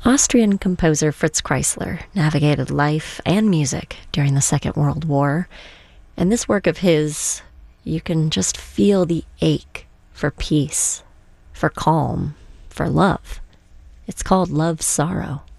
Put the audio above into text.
Austrian composer Fritz Kreisler navigated life and music during the Second World War, and this work of his, you can just feel the ache for peace, for calm, for love. It's called Love's Sorrow.